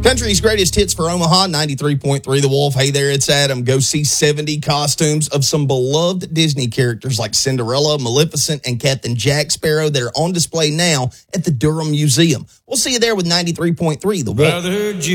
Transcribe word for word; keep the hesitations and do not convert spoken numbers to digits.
Country's greatest hits for Omaha, ninety-three point three The Wolf. Hey there, it's Adam. Go see seventy costumes of some beloved Disney characters like Cinderella, Maleficent, and Captain Jack Sparrow that are on display now at the Durham Museum. We'll see you there with ninety-three point three The Wolf.